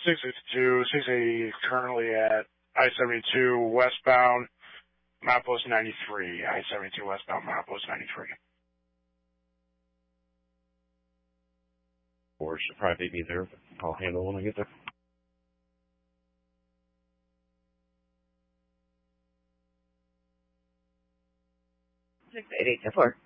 662, 680 currently at I-72 westbound, milepost 93. I-72 westbound, milepost 93. Or should probably be there. I'll handle it when I get there. 688, 4.